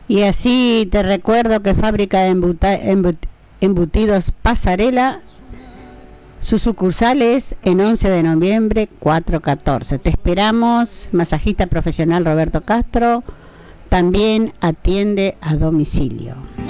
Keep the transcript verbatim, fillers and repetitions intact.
Y así te recuerdo que Fábrica de embuta, embut, Embutidos Pasarela, sus sucursales en once de noviembre, cuatro catorce. Te esperamos, masajista profesional Roberto Castro, también atiende a domicilio.